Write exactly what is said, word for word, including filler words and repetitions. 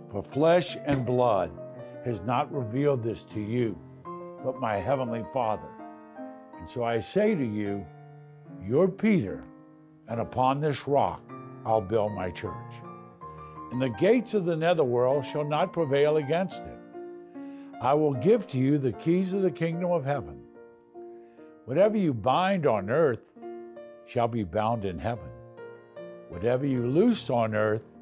For flesh and blood has not revealed this to you, but my heavenly Father. And so I say to you, you're Peter, and upon this rock I'll build my church. And the gates of the netherworld shall not prevail against it. I will give to you the keys of the kingdom of heaven. Whatever you bind on earth shall be bound in heaven. Whatever you loose on earth